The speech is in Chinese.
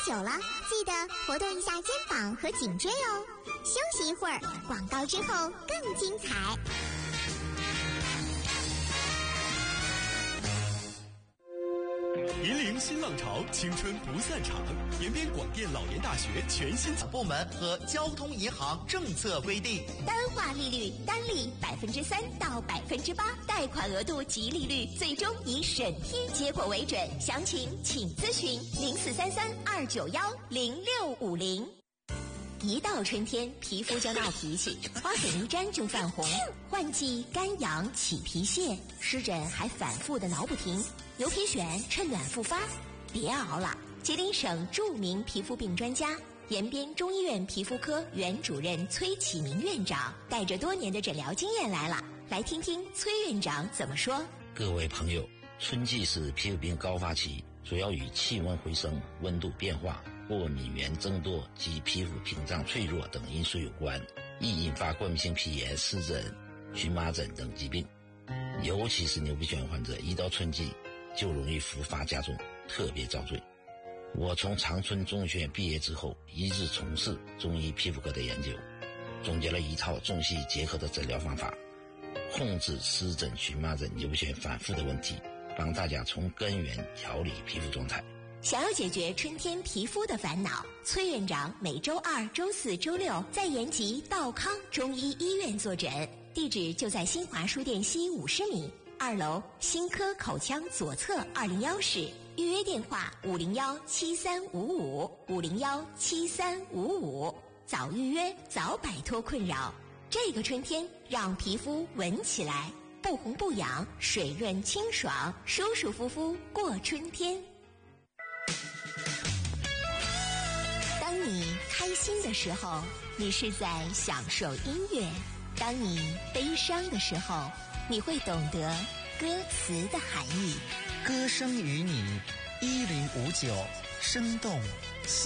久了，记得活动一下肩膀和颈椎哦。休息一会儿，广告之后更精彩。 引领新浪潮，青春不散场。延边广电老年大学全新部门和交通银行政策规定， 单化利率单利3%到8%，贷款额度及利率最终以审批结果为准。详情请咨询043329106550。一到春天，皮肤就闹脾气，花粉一沾就泛红，换季干痒起皮屑，湿疹还反复的挠不停。牛皮癣趁暖复发，别熬了！吉林省著名皮肤病专家、延边中医院皮肤科原主任崔启明院长带着多年的诊疗经验来了，来听听崔院长怎么说。 各位朋友，春季是皮肤病高发期，主要与气温回升、温度变化、过敏原增多及皮肤屏障脆弱等因素有关，易引发过敏性皮炎、湿疹、荨麻疹等疾病。尤其是牛皮癣患者，一到春季就容易复发加重，特别遭罪。我从长春中学院毕业之后，一直从事中医皮肤科的研究，总结了一套中西结合的诊疗方法，控制湿疹、荨麻疹、牛皮癣反复的问题，帮大家从根源调理皮肤状态。 想要解决春天皮肤的烦恼，崔院长每周2、周4、周6在延吉道康中医医院坐诊，地址就在新华书店西50米，2楼新科口腔左侧201室，预约电话501-7355，501-7355，早预约早摆脱困扰。这个春天让皮肤闻起来不红不痒，水润清爽，舒舒服服过春天。当你开心的时候，你是在享受音乐；当你悲伤的时候，你会懂得歌词的含义。 歌声与你1059，生动